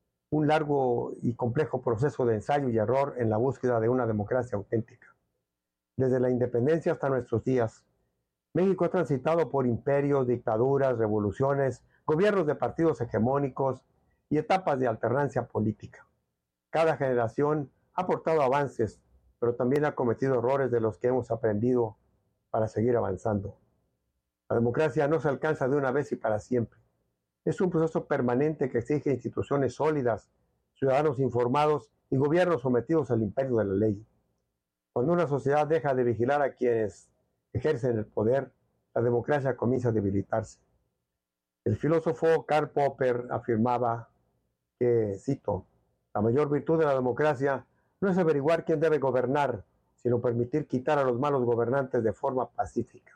y complejo proceso de ensayo y error en la búsqueda de una democracia auténtica. Desde la independencia hasta nuestros días, México ha transitado por imperios, dictaduras, revoluciones, gobiernos de partidos hegemónicos y etapas de alternancia política. Cada generación ha aportado avances, pero también ha cometido errores de los que hemos aprendido para seguir avanzando. La democracia no se alcanza de una vez y para siempre. Es un proceso permanente que exige instituciones sólidas, ciudadanos informados y gobiernos sometidos al imperio de la ley. Cuando una sociedad deja de vigilar a quienes ejercen el poder, la democracia comienza a debilitarse. El filósofo Karl Popper afirmaba que, cito, la mayor virtud de la democracia no es averiguar quién debe gobernar, sino permitir quitar a los malos gobernantes de forma pacífica.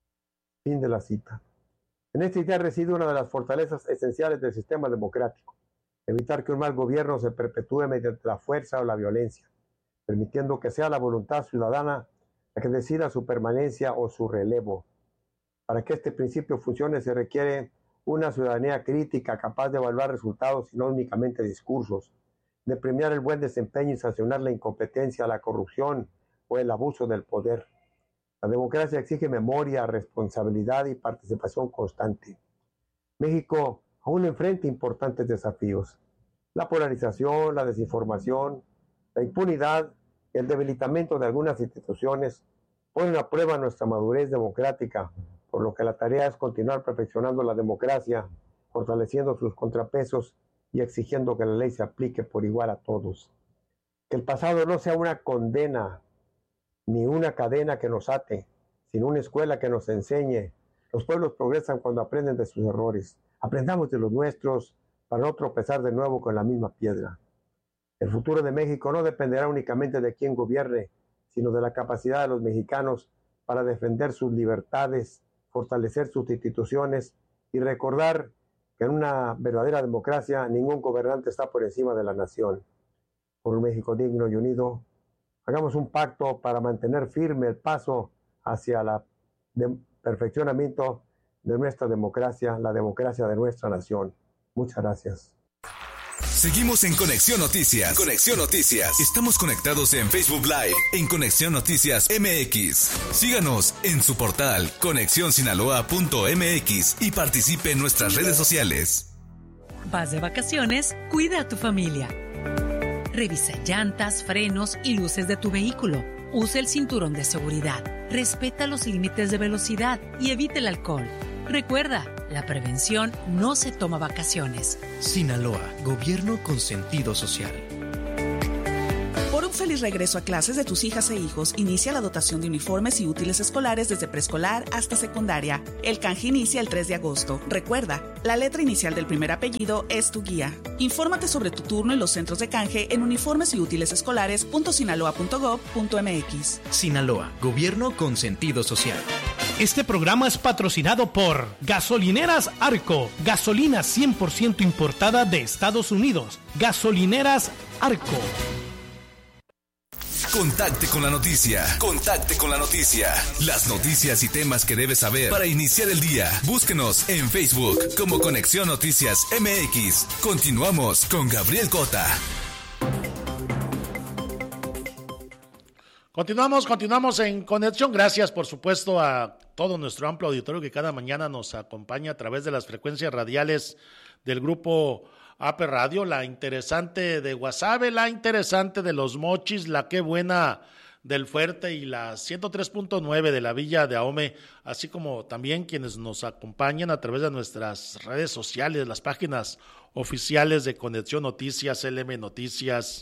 Fin de la cita. En esta idea reside una de las fortalezas esenciales del sistema democrático, evitar que un mal gobierno se perpetúe mediante la fuerza o la violencia, permitiendo que sea la voluntad ciudadana la que decida su permanencia o su relevo. Para que este principio funcione se requiere una ciudadanía crítica capaz de evaluar resultados y no únicamente discursos, de premiar el buen desempeño y sancionar la incompetencia, la corrupción o el abuso del poder. La democracia exige memoria, responsabilidad y participación constante. México aún enfrenta importantes desafíos. La polarización, la desinformación, la impunidad y el debilitamiento de algunas instituciones ponen a prueba nuestra madurez democrática, por lo que la tarea es continuar perfeccionando la democracia, fortaleciendo sus contrapesos y exigiendo que la ley se aplique por igual a todos. Que el pasado no sea una condena ni una cadena que nos ate, sino una escuela que nos enseñe. Los pueblos progresan cuando aprenden de sus errores. Aprendamos de los nuestros para no tropezar de nuevo con la misma piedra. El futuro de México no dependerá únicamente de quién gobierne, sino de la capacidad de los mexicanos para defender sus libertades, fortalecer sus instituciones y recordar que en una verdadera democracia ningún gobernante está por encima de la nación. Por un México digno y unido, hagamos un pacto para mantener firme el paso hacia el perfeccionamiento de nuestra democracia, la democracia de nuestra nación. Muchas gracias. Seguimos en Conexión Noticias. Conexión Noticias. Estamos conectados en Facebook Live, en Conexión Noticias MX. Síganos en su portal conexionsinaloa.mx y participe en nuestras redes sociales. Vas de vacaciones, cuida a tu familia. Revisa llantas, frenos y luces de tu vehículo. Usa el cinturón de seguridad. respeta los límites de velocidad y evite el alcohol. Recuerda, la prevención no se toma vacaciones. Sinaloa, gobierno con sentido social. Por un feliz regreso a clases de tus hijas e hijos, inicia la dotación de uniformes y útiles escolares desde preescolar hasta secundaria. El canje inicia el 3 de agosto. Recuerda, la letra inicial del primer apellido es tu guía. Infórmate sobre tu turno en los centros de canje en uniformesyútilesescolares.sinaloa.gov.mx. Sinaloa, gobierno con sentido social. Este programa es patrocinado por Gasolineras Arco, gasolina 100% importada de Estados Unidos. Gasolineras Arco. Contacte con la noticia. Contacte con la noticia. Las noticias y temas que debes saber para iniciar el día. Búsquenos en Facebook como Conexión Noticias MX. Continuamos con Gabriel Cota. Continuamos en Conexión. Gracias, por supuesto, a todo nuestro amplio auditorio que cada mañana nos acompaña a través de las frecuencias radiales del grupo AP Radio, la interesante de Guasave, la interesante de Los Mochis, la Qué Buena del Fuerte y la 103.9 de la Villa de Ahome, así como también quienes nos acompañan a través de nuestras redes sociales, las páginas oficiales de Conexión Noticias, LM Noticias,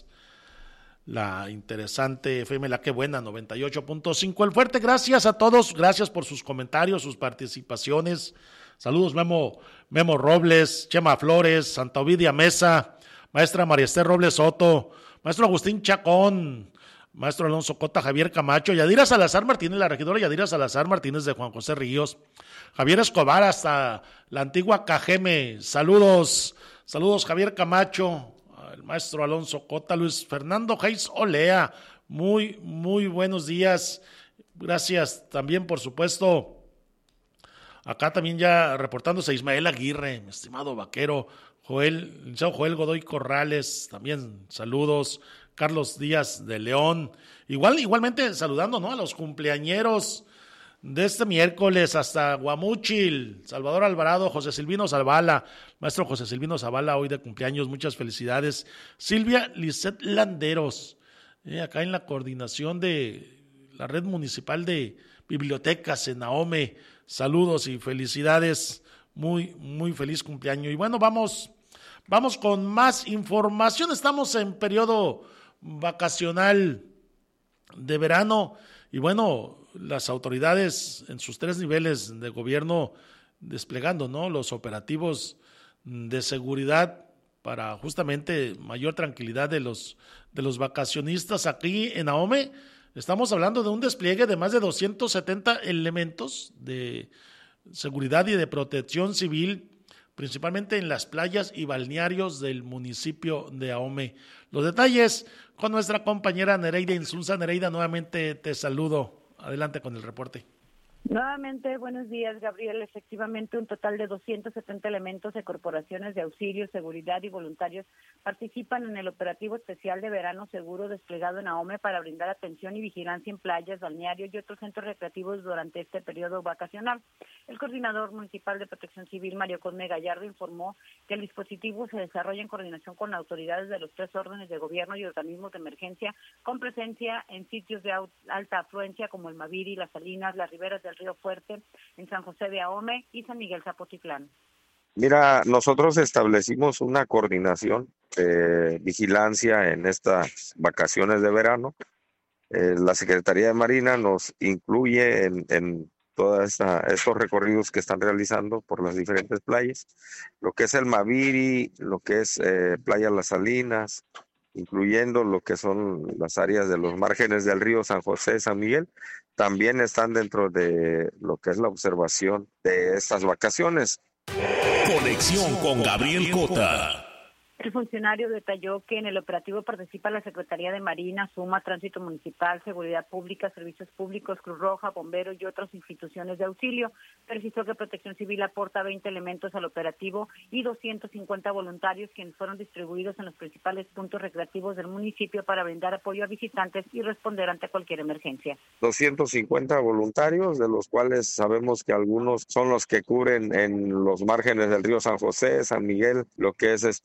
la interesante FM La Qué Buena 98.5 El Fuerte. Gracias a todos, gracias por sus comentarios, sus participaciones. Saludos Memo Robles, Chema Flores, Santa Ovidia Mesa, maestra María Esther Robles Soto, maestro Agustín Chacón, maestro Alonso Cota, Javier Camacho, Yadira Salazar Martínez, la regidora Yadira Salazar Martínez de Juan José Ríos, Javier Escobar hasta la antigua Cajeme, saludos Javier Camacho, el maestro Alonso Cota, Luis Fernando Hayes Olea, muy buenos días, gracias también por supuesto. Acá también ya reportándose Ismael Aguirre, mi estimado vaquero, Joel Godoy Corrales, también saludos, Carlos Díaz de León, igualmente saludando, ¿no?, a los cumpleañeros de este miércoles hasta Guamúchil, Salvador Alvarado, José Silvino Zavala, maestro José Silvino Zavala, hoy de cumpleaños, muchas felicidades, Silvia Lisset Landeros, acá en la coordinación de la red municipal de bibliotecas en Ahome, saludos y felicidades, muy feliz cumpleaños. Y bueno, vamos con más información. Estamos en periodo vacacional de verano y bueno, las autoridades en sus 3 niveles de gobierno desplegando, ¿no?, los operativos de seguridad para justamente mayor tranquilidad de los vacacionistas aquí en Ahome. Estamos hablando de un despliegue de más de 270 elementos de seguridad y de protección civil, principalmente en las playas y balnearios del municipio de Ahome. Los detalles con nuestra compañera Nereida Insunza. Nereida, nuevamente te saludo. Adelante con el reporte. Nuevamente, buenos días, Gabriel. Efectivamente, un total de 270 elementos de corporaciones de auxilio, seguridad y voluntarios participan en el operativo especial de verano seguro desplegado en Ahome para brindar atención y vigilancia en playas, balnearios y otros centros recreativos durante este periodo vacacional. El coordinador municipal de Protección Civil, Mario Cosme Gallardo, informó que el dispositivo se desarrolla en coordinación con autoridades de los 3 órdenes de gobierno y organismos de emergencia, con presencia en sitios de alta afluencia como el Maviri, Las Salinas, las riberas del Río Fuerte, en San José de Ahome y San Miguel Zapotitlán. Mira, nosotros establecimos una coordinación de vigilancia en estas vacaciones de verano. La Secretaría de Marina nos incluye en todos estos recorridos que están realizando por las diferentes playas, lo que es el Maviri, lo que es Playa Las Salinas, incluyendo lo que son las áreas de los márgenes del río San José, San Miguel, también están dentro de lo que es la observación de estas vacaciones. Conexión con Gabriel Cota. El funcionario detalló que en el operativo participa la Secretaría de Marina, SUMA, Tránsito Municipal, Seguridad Pública, Servicios Públicos, Cruz Roja, Bomberos y otras instituciones de auxilio. Precisó que Protección Civil aporta 20 elementos al operativo y 250 voluntarios quienes fueron distribuidos en los principales puntos recreativos del municipio para brindar apoyo a visitantes y responder ante cualquier emergencia. 250 voluntarios, de los cuales sabemos que algunos son los que cubren en los márgenes del río San José, San Miguel, lo que es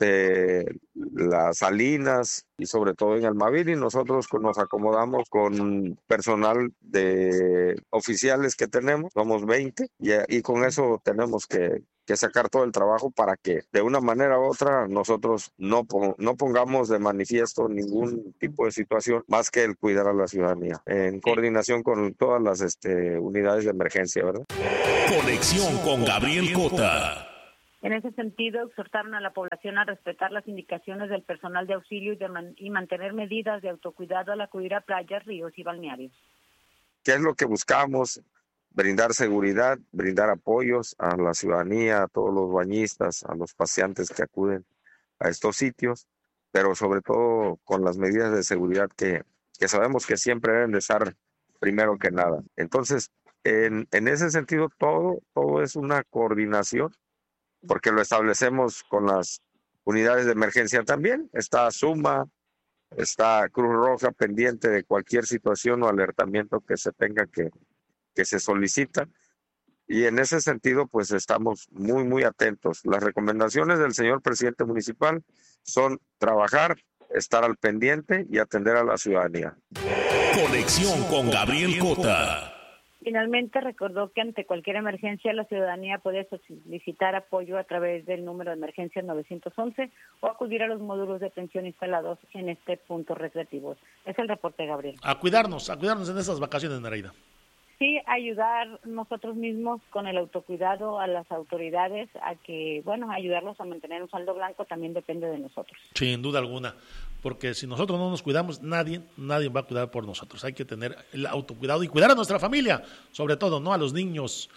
las Salinas y sobre todo en Almaví, y nosotros nos acomodamos con personal de oficiales que tenemos, somos 20, y con eso tenemos que sacar todo el trabajo para que de una manera u otra nosotros no pongamos de manifiesto ningún tipo de situación más que el cuidar a la ciudadanía, en coordinación con todas las unidades de emergencia, ¿verdad? Conexión con Gabriel Cota. En ese sentido, exhortaron a la población a respetar las indicaciones del personal de auxilio y mantener medidas de autocuidado al acudir a playas, ríos y balnearios. ¿Qué es lo que buscamos? Brindar seguridad, brindar apoyos a la ciudadanía, a todos los bañistas, a los paseantes que acuden a estos sitios, pero sobre todo con las medidas de seguridad que sabemos que siempre deben de estar primero que nada. Entonces, en ese sentido, todo es una coordinación, porque lo establecemos con las unidades de emergencia también. Está SUMA, está Cruz Roja pendiente de cualquier situación o alertamiento que se tenga que se solicita, y en ese sentido pues estamos muy muy atentos. Las recomendaciones del señor presidente municipal son trabajar, estar al pendiente y atender a la ciudadanía. Conexión con Gabriel Cota. Finalmente recordó que ante cualquier emergencia la ciudadanía puede solicitar apoyo a través del número de emergencia 911 o acudir a los módulos de atención instalados en este punto recreativo. Es el reporte, Gabriel. A cuidarnos en estas vacaciones, Nereida. Sí, ayudar nosotros mismos con el autocuidado a las autoridades a que, ayudarlos a mantener un saldo blanco también depende de nosotros. Sin duda alguna, porque si nosotros no nos cuidamos, nadie va a cuidar por nosotros. Hay que tener el autocuidado y cuidar a nuestra familia, sobre todo, ¿no? A los niños,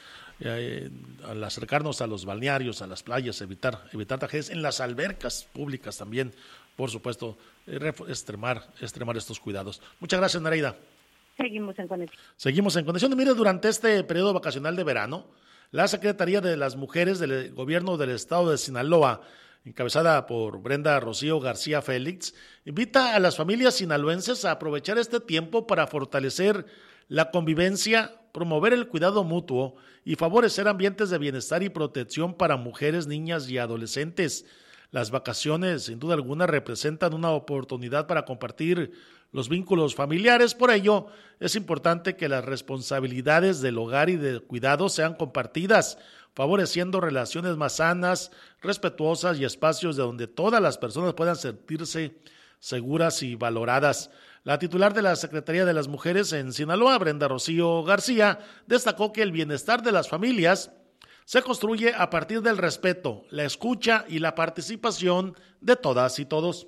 al acercarnos a los balnearios, a las playas, evitar tragedias, en las albercas públicas también, por supuesto, extremar estos cuidados. Muchas gracias, Nereida. Seguimos en conexión. Y mire, durante este periodo vacacional de verano, la Secretaría de las Mujeres del Gobierno del Estado de Sinaloa, encabezada por Brenda Rocío García Félix, invita a las familias sinaloenses a aprovechar este tiempo para fortalecer la convivencia, promover el cuidado mutuo y favorecer ambientes de bienestar y protección para mujeres, niñas y adolescentes. Las vacaciones, sin duda alguna, representan una oportunidad para compartir los vínculos familiares. Por ello, es importante que las responsabilidades del hogar y del cuidado sean compartidas, favoreciendo relaciones más sanas, respetuosas y espacios de donde todas las personas puedan sentirse seguras y valoradas. La titular de la Secretaría de las Mujeres en Sinaloa, Brenda Rocío García, destacó que el bienestar de las familias se construye a partir del respeto, la escucha y la participación de todas y todos.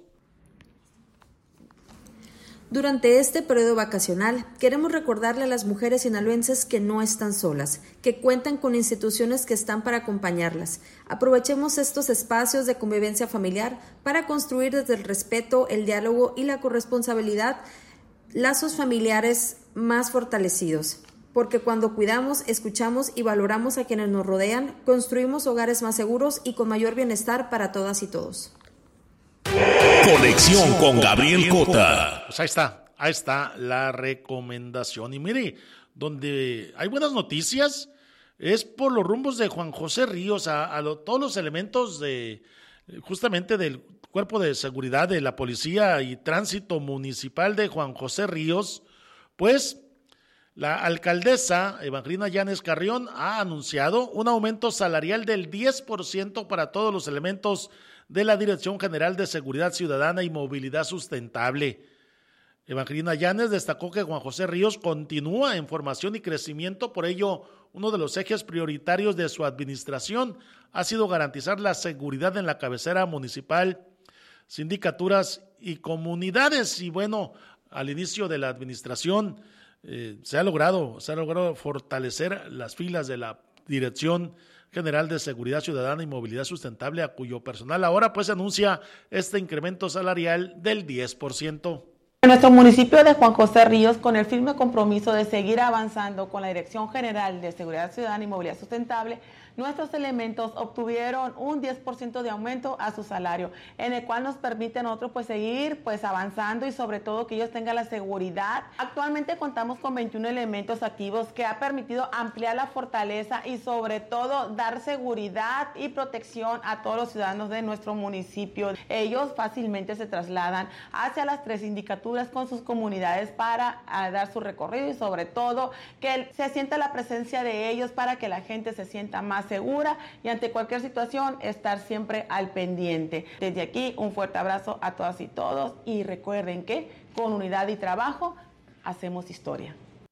Durante este periodo vacacional, queremos recordarle a las mujeres sinaloenses que no están solas, que cuentan con instituciones que están para acompañarlas. Aprovechemos estos espacios de convivencia familiar para construir desde el respeto, el diálogo y la corresponsabilidad lazos familiares más fortalecidos. Porque cuando cuidamos, escuchamos y valoramos a quienes nos rodean, construimos hogares más seguros y con mayor bienestar para todas y todos. Conexión con Gabriel Cota. Pues ahí está la recomendación. Y mire, donde hay buenas noticias es por los rumbos de Juan José Ríos, todos los elementos justamente del Cuerpo de Seguridad de la Policía y Tránsito Municipal de Juan José Ríos, pues la alcaldesa Evangelina Llanes Carrión ha anunciado un aumento salarial del 10% para todos los elementos de la Dirección General de Seguridad Ciudadana y Movilidad Sustentable. Evangelina Llanes destacó que Juan José Ríos continúa en formación y crecimiento, por ello uno de los ejes prioritarios de su administración ha sido garantizar la seguridad en la cabecera municipal, sindicaturas y comunidades. Y bueno, al inicio de la administración se ha logrado fortalecer las filas de la Dirección General de Seguridad Ciudadana y Movilidad Sustentable, a cuyo personal ahora pues anuncia este incremento salarial del 10%. En nuestro municipio de Juan José Ríos, con el firme compromiso de seguir avanzando con la Dirección General de Seguridad Ciudadana y Movilidad Sustentable, nuestros elementos obtuvieron un 10% de aumento a su salario, en el cual nos permite a nosotros pues seguir pues avanzando y sobre todo que ellos tengan la seguridad. Actualmente contamos con 21 elementos activos que ha permitido ampliar la fortaleza y sobre todo dar seguridad y protección a todos los ciudadanos de nuestro municipio. Ellos fácilmente se trasladan hacia las 3 sindicaturas con sus comunidades para dar su recorrido y sobre todo que se sienta la presencia de ellos para que la gente se sienta más segura y ante cualquier situación estar siempre al pendiente. Desde aquí un fuerte abrazo a todas y todos y recuerden que con unidad y trabajo hacemos historia.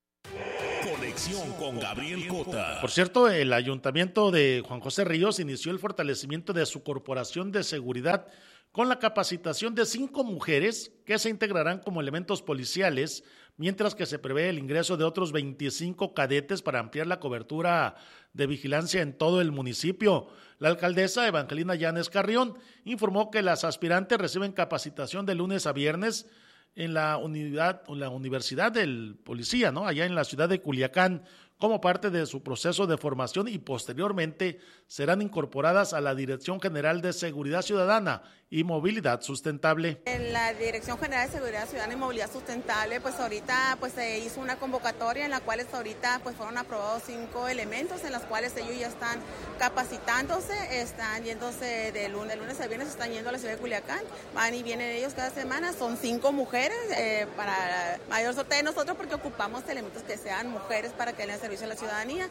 Conexión con Gabriel Cota. Por cierto, el ayuntamiento de Juan José Ríos inició el fortalecimiento de su corporación de seguridad con la capacitación de 5 mujeres que se integrarán como elementos policiales, mientras que se prevé el ingreso de otros 25 cadetes para ampliar la cobertura de vigilancia en todo el municipio. La alcaldesa Evangelina Llanes Carrión informó que las aspirantes reciben capacitación de lunes a viernes en la Universidad del Policía, ¿no? Allá en la ciudad de Culiacán, como parte de su proceso de formación y posteriormente serán incorporadas a la Dirección General de Seguridad Ciudadana y Movilidad Sustentable. En la Dirección General de Seguridad Ciudadana y Movilidad Sustentable, pues ahorita pues se hizo una convocatoria en la cual ahorita pues fueron aprobados 5 elementos en los cuales ellos ya están capacitándose, están yéndose de lunes a viernes, están yendo a la ciudad de Culiacán, van y vienen ellos cada semana, son 5 mujeres para mayor suerte de nosotros porque ocupamos elementos que sean mujeres para que le den servicio a la ciudadanía.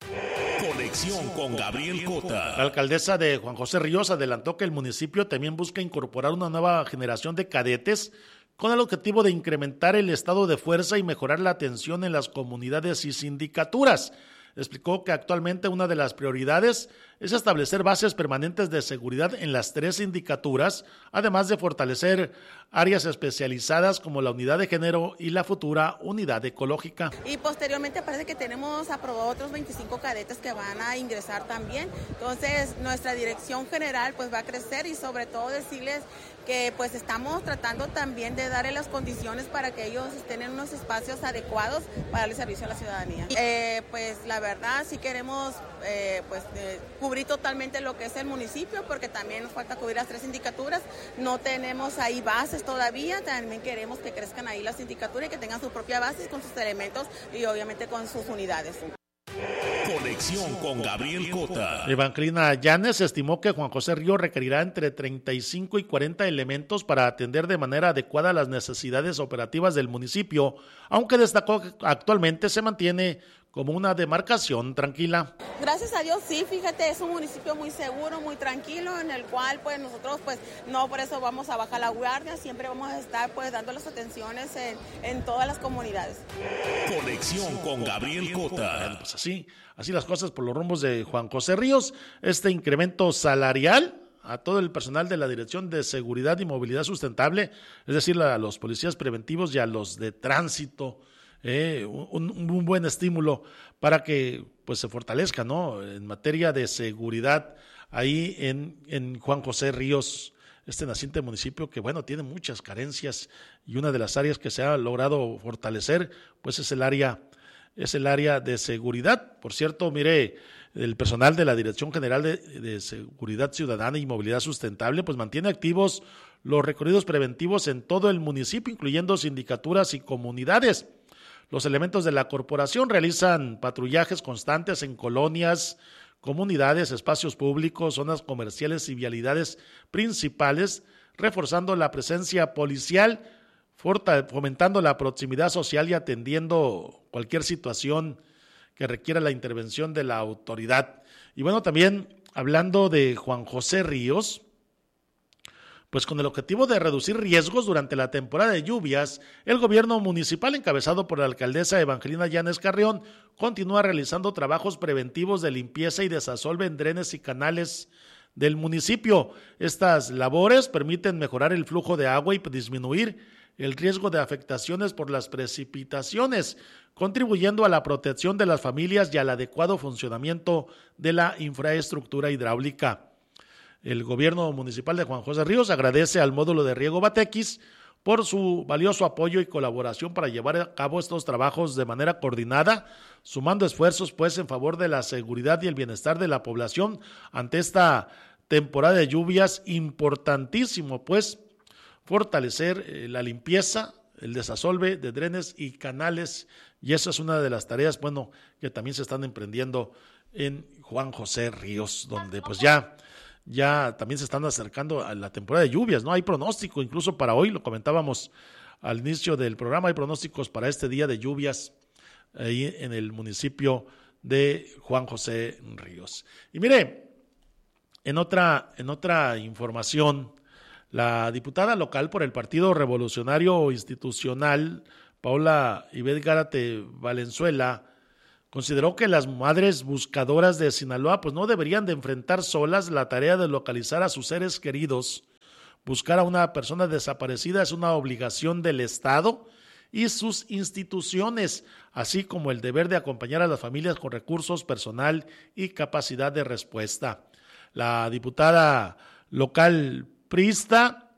Conexión con Gabriel Cota. La alcaldesa de Juan José Ríos adelantó que el municipio también busca incorporar una nueva generación de cadetes con el objetivo de incrementar el estado de fuerza y mejorar la atención en las comunidades y sindicaturas. Explicó que actualmente una de las prioridades es establecer bases permanentes de seguridad en las 3 sindicaturas, además de fortalecer áreas especializadas como la unidad de género y la futura unidad ecológica. Y posteriormente parece que tenemos aprobado otros 25 cadetes que van a ingresar también. Entonces nuestra dirección general pues va a crecer y sobre todo decirles que pues estamos tratando también de darle las condiciones para que ellos estén en unos espacios adecuados para darle servicio a la ciudadanía. Pues la verdad sí queremos cubrir totalmente lo que es el municipio porque también nos falta cubrir las 3 sindicaturas, no tenemos ahí bases todavía, también queremos que crezcan ahí las sindicaturas y que tengan sus propias bases con sus elementos y obviamente con sus unidades. Conexión con Gabriel Cota. Evangelina Llanes estimó que Juan José Ríos requerirá entre 35 y 40 elementos para atender de manera adecuada las necesidades operativas del municipio, aunque destacó que actualmente se mantiene como una demarcación tranquila. Gracias a Dios, sí, fíjate, es un municipio muy seguro, muy tranquilo, en el cual pues nosotros pues no por eso vamos a bajar la guardia, siempre vamos a estar pues dando las atenciones en todas las comunidades. Conexión con Gabriel Cota. Bueno, pues así las cosas por los rumbos de Juan José Ríos, este incremento salarial a todo el personal de la Dirección de Seguridad y Movilidad Sustentable, es decir, a los policías preventivos y a los de tránsito, un buen estímulo para que pues se fortalezca, ¿no?, en materia de seguridad ahí en Juan José Ríos, este naciente municipio que bueno tiene muchas carencias y una de las áreas que se ha logrado fortalecer pues es el área de seguridad. Por cierto, mire, el personal de la Dirección General de Seguridad Ciudadana y Movilidad Sustentable pues mantiene activos los recorridos preventivos en todo el municipio, incluyendo sindicaturas y comunidades. Los elementos de la corporación realizan patrullajes constantes en colonias, comunidades, espacios públicos, zonas comerciales y vialidades principales, reforzando la presencia policial, fomentando la proximidad social y atendiendo cualquier situación que requiera la intervención de la autoridad. Y bueno, también hablando de Juan José Ríos, pues con el objetivo de reducir riesgos durante la temporada de lluvias, el gobierno municipal encabezado por la alcaldesa Evangelina Llanes Carrión continúa realizando trabajos preventivos de limpieza y desasolve en drenes y canales del municipio. Estas labores permiten mejorar el flujo de agua y disminuir el riesgo de afectaciones por las precipitaciones, contribuyendo a la protección de las familias y al adecuado funcionamiento de la infraestructura hidráulica. El gobierno municipal de Juan José Ríos agradece al módulo de riego Batequis por su valioso apoyo y colaboración para llevar a cabo estos trabajos de manera coordinada, sumando esfuerzos pues en favor de la seguridad y el bienestar de la población ante esta temporada de lluvias. Importantísimo pues fortalecer la limpieza, el desasolve de drenes y canales, y esa es una de las tareas, bueno, que también se están emprendiendo en Juan José Ríos, donde pues ya también se están acercando a la temporada de lluvias, ¿no? Hay pronóstico incluso para hoy, lo comentábamos al inicio del programa, hay pronósticos para este día de lluvias ahí en el municipio de Juan José Ríos. Y mire, en otra información, la diputada local por el Partido Revolucionario Institucional, Paola Ivette Gárate Valenzuela, consideró que las madres buscadoras de Sinaloa pues no deberían de enfrentar solas la tarea de localizar a sus seres queridos. Buscar a una persona desaparecida es una obligación del Estado y sus instituciones, así como el deber de acompañar a las familias con recursos, personal y capacidad de respuesta. La diputada local priista